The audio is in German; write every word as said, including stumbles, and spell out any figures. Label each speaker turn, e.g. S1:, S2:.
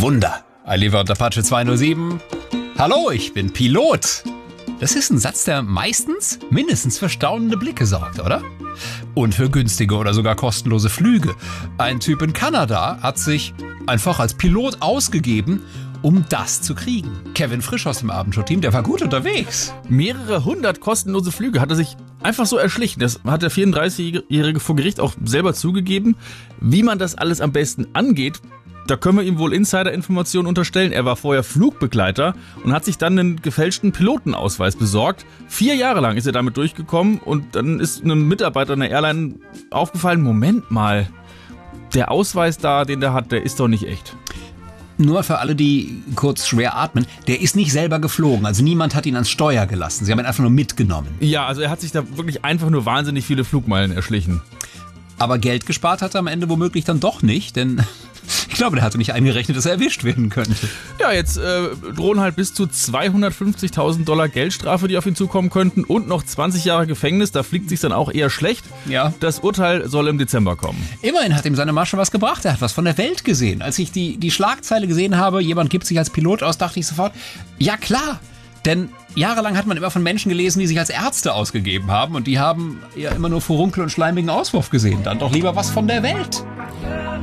S1: Wunder. Oliver und Apache zweihundertsieben. Hallo, ich bin Pilot. Das ist ein Satz, der meistens mindestens für staunende Blicke sorgt, oder? Und für günstige oder sogar kostenlose Flüge. Ein Typ in Kanada hat sich einfach als Pilot ausgegeben, um das zu kriegen. Kevin Frisch aus dem Abendshow-Team, der war gut unterwegs.
S2: Mehrere hundert kostenlose Flüge hat er sich einfach so erschlichen. Das hat der vierunddreißigjährige vor Gericht auch selber zugegeben. Wie man das alles am besten angeht, da können wir ihm wohl Insider-Informationen unterstellen. Er war vorher Flugbegleiter und hat sich dann einen gefälschten Pilotenausweis besorgt. Vier Jahre lang ist er damit durchgekommen und dann ist einem Mitarbeiter einer Airline aufgefallen, Moment mal, der Ausweis da, den der hat, der ist doch nicht echt.
S1: Nur für alle, die kurz schwer atmen, der ist nicht selber geflogen. Also niemand hat ihn ans Steuer gelassen. Sie haben ihn einfach nur mitgenommen.
S2: Ja, also er hat sich da wirklich einfach nur wahnsinnig viele Flugmeilen erschlichen.
S1: Aber Geld gespart hat er am Ende womöglich dann doch nicht, denn ich glaube, der hatte nicht eingerechnet, dass er erwischt werden könnte.
S2: Ja, jetzt äh, drohen halt bis zu zweihundertfünfzigtausend Dollar Geldstrafe, die auf ihn zukommen könnten und noch zwanzig Jahre Gefängnis. Da fliegt sich's dann auch eher schlecht.
S1: Ja.
S2: Das Urteil soll im Dezember kommen.
S1: Immerhin hat ihm seine Masche was gebracht. Er hat was von der Welt gesehen. Als ich die, die Schlagzeile gesehen habe, jemand gibt sich als Pilot aus, dachte ich sofort, ja klar. Denn jahrelang hat man immer von Menschen gelesen, die sich als Ärzte ausgegeben haben. Und die haben ja immer nur Furunkel und schleimigen Auswurf gesehen. Dann doch lieber was von der Welt.